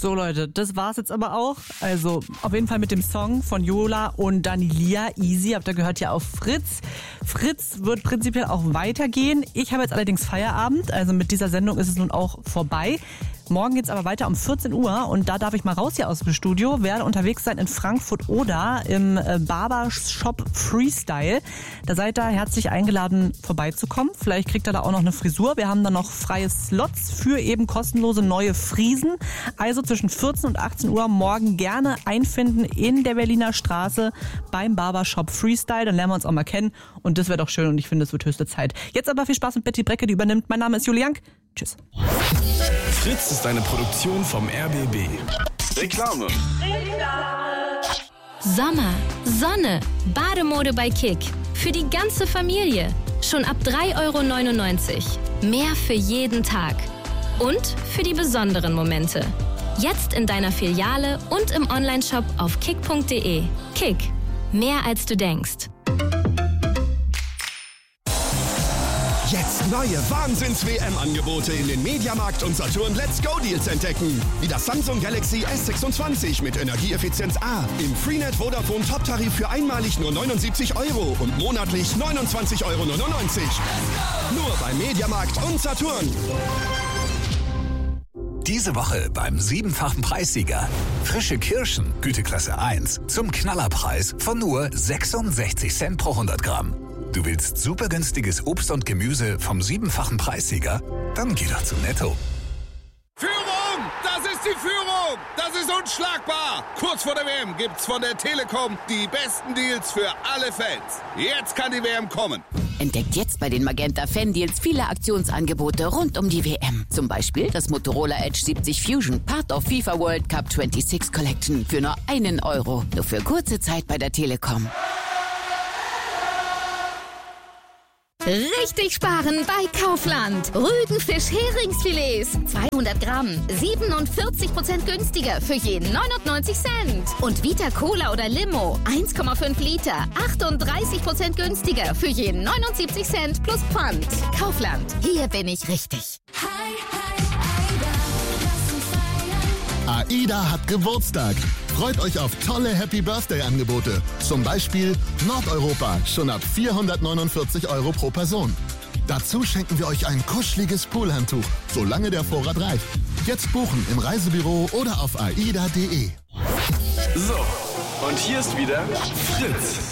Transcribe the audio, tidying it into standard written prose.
So Leute, das war's jetzt aber auch. Also auf jeden Fall mit dem Song von Yola und Danilia, Easy, habt ihr gehört hier auf Fritz. Fritz wird prinzipiell auch weitergehen. Ich habe jetzt allerdings Feierabend, also mit dieser Sendung ist es nun auch vorbei. Morgen geht's aber weiter um 14 Uhr und da darf ich mal raus hier aus dem Studio. Werde unterwegs sein in Frankfurt-Oder im Barbershop Freestyle. Da seid ihr herzlich eingeladen vorbeizukommen. Vielleicht kriegt ihr da auch noch eine Frisur. Wir haben da noch freie Slots für eben kostenlose neue Friesen. Also zwischen 14 und 18 Uhr morgen gerne einfinden in der Berliner Straße beim Barbershop Freestyle. Dann lernen wir uns auch mal kennen und das wäre doch schön und ich finde, es wird höchste Zeit. Jetzt aber viel Spaß mit Betty Brecke, die übernimmt. Mein Name ist Julie Jank. Tschüss. Fritz ist eine Produktion vom RBB. Reklame. Sommer, Sonne, Bademode bei Kick. Für die ganze Familie. Schon ab 3,99 €. Mehr für jeden Tag. Und für die besonderen Momente. Jetzt in deiner Filiale und im Onlineshop auf kick.de. Kick. Mehr als du denkst. Jetzt neue Wahnsinns-WM-Angebote in den Mediamarkt und Saturn Let's Go Deals entdecken. Wie das Samsung Galaxy S26 mit Energieeffizienz A. Im Freenet Vodafone Top-Tarif für einmalig nur 79 € und monatlich 29,99 €. Nur bei Mediamarkt und Saturn. Diese Woche beim 7-fachen Preissieger. Frische Kirschen, Güteklasse 1, zum Knallerpreis von nur 66 Cent pro 100 Gramm. Du willst super günstiges Obst und Gemüse vom 7-fachen Preissieger? Dann geh doch zu Netto. Führung! Das ist die Führung! Das ist unschlagbar! Kurz vor der WM gibt's von der Telekom die besten Deals für alle Fans. Jetzt kann die WM kommen. Entdeckt jetzt bei den Magenta Fan Deals viele Aktionsangebote rund um die WM. Zum Beispiel das Motorola Edge 70 Fusion, Part of FIFA World Cup 26 Collection für nur 1 €. Nur für kurze Zeit bei der Telekom. Richtig sparen bei Kaufland. Rügenfisch Heringsfilets. 200 Gramm. 47% günstiger für je 99 Cent. Und Vita Cola oder Limo. 1,5 Liter. 38% günstiger für je 79 Cent plus Pfand. Kaufland. Hier bin ich richtig. AIDA hat Geburtstag. Freut euch auf tolle Happy-Birthday-Angebote. Zum Beispiel Nordeuropa, schon ab 449 € pro Person. Dazu schenken wir euch ein kuscheliges Poolhandtuch, solange der Vorrat reicht. Jetzt buchen im Reisebüro oder auf aida.de. So, und hier ist wieder Fritz.